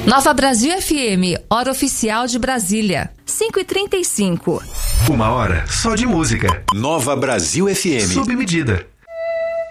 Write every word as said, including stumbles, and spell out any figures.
Nova Brasil F M, hora oficial de Brasília, cinco e trinta e cinco. Uma hora só de música. Nova Brasil F M. Sob medida.